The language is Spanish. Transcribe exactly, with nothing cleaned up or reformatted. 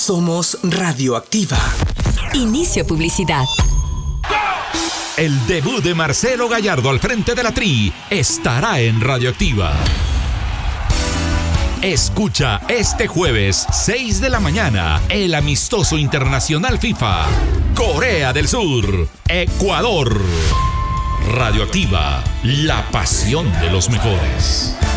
Somos Radioactiva. Inicio publicidad. El debut de Marcelo Gallardo al frente de la Tri estará en Radioactiva. Escucha este jueves, seis de la mañana, el amistoso internacional FIFA. Corea del Sur, Ecuador. Radioactiva, la pasión de los mejores.